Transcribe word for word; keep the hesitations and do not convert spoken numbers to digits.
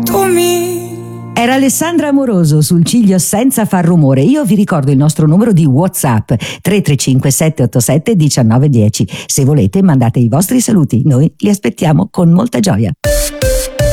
to me. Era Alessandra Amoroso sul Ciglio senza far rumore. Io vi ricordo il nostro numero di WhatsApp tre tre cinque sette otto sette uno nove uno zero. Se volete mandate i vostri saluti, noi li aspettiamo con molta gioia.